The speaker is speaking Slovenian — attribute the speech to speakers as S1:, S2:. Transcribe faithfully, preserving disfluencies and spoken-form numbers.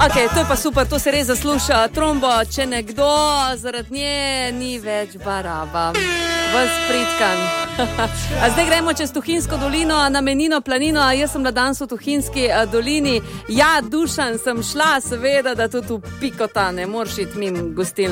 S1: Ok, to je pa super, to se res zasluša. Trombo, če nekdo zaradi nje ni več baraba. Vas pritkan. A zdaj gremo čez Tuhinjsko dolino na Menino planino, a jaz sem na danes v Tuhinjski dolini. Ja, Dušan, sem šla, seveda, da tudi v Pikota ne moreš iti mimo gostilne.